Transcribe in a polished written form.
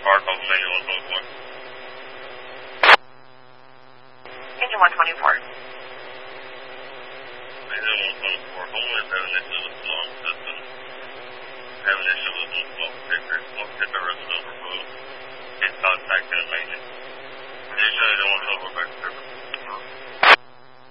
car, call manual 124. Engine 124. Engine 124. Homeland is having issues with the long system. Having issues with the smoke picker. Smoke picker is overflow. Get contacted and